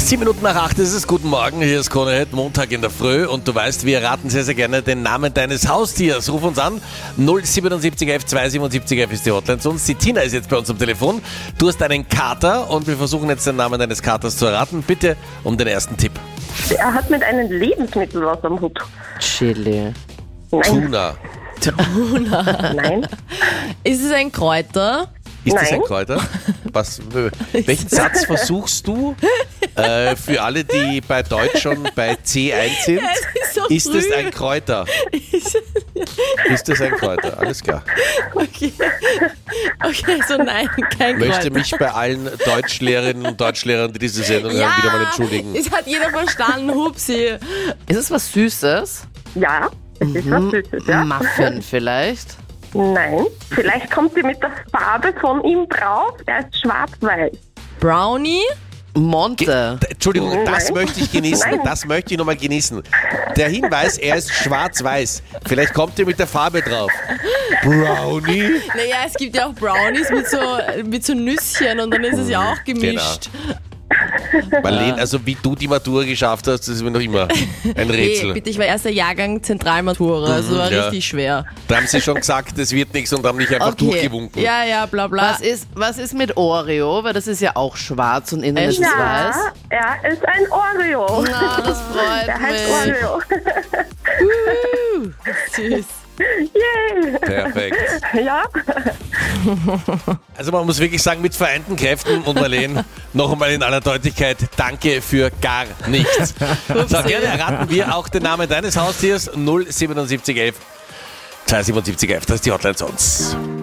7 Minuten nach 8 ist es. Guten Morgen, hier ist Konrad, Montag in der Früh. Und du weißt, wir raten sehr, sehr gerne den Namen deines Haustiers. Ruf uns an, 07711 27711 ist die Hotline zu uns. Die Tina ist jetzt bei uns am Telefon. Du hast einen Kater und wir versuchen jetzt den Namen deines Katers zu erraten. Bitte um den ersten Tipp. Er hat mit einem Lebensmittel was am Hut. Chili. Nein. Tuna. Nein. Ist es ein Kräuter? Ist das Nein. ein Kräuter? Welchen Satz versuchst du? Für alle, die bei Deutsch schon bei C1 sind. Es ist so Ist früh. es ein Kräuter? Ist es ein Kräuter? Alles klar. Okay, so nein, kein Ich möchte Kräuter. mich bei allen Deutschlehrerinnen und Deutschlehrern, die diese Sendung hören, wieder mal entschuldigen. Es hat jeder verstanden, Hupsi. Ist es was Süßes? Ja, es ist was Süßes, ja. Muffin vielleicht? Nein. Vielleicht kommt sie mit der Farbe von ihm drauf. Er ist schwarz-weiß. Brownie? Monte. Entschuldigung, das Nein. möchte ich genießen. Nein. Das möchte ich nochmal genießen. Der Hinweis, er ist schwarz-weiß. Vielleicht kommt ihr mit der Farbe drauf. Brownie? Naja, es gibt ja auch Brownies mit so Nüsschen und dann ist es ja auch gemischt. Marlene, also wie du die Matura geschafft hast, das ist mir noch immer ein Rätsel. Nee, bitte, ich war erster Jahrgang Zentralmatura, also war ja. richtig schwer. Da haben sie schon gesagt, das wird nichts und haben nicht einfach durchgewunken. Ja, bla bla. Was ist mit Oreo? Weil das ist ja auch schwarz und innen ist es Ja, weiß. er ist ein Oreo. Na, das freut Der heißt mich. Oreo. Süß. Yay. Perfekt. Ja. Also man muss wirklich sagen, mit vereinten Kräften und Marlene, noch einmal in aller Deutlichkeit, danke für gar nichts. So, gerne erraten wir auch den Namen deines Haustiers, 07711 27711, das ist die Hotline zu uns.